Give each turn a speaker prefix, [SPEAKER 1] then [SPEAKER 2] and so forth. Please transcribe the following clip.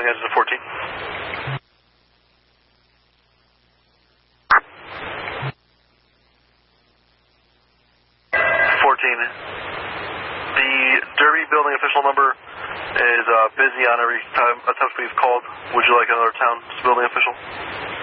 [SPEAKER 1] calling engine 14. 14. The Derby building official number is busy on every time a tough speed is called. Would you like another town building official?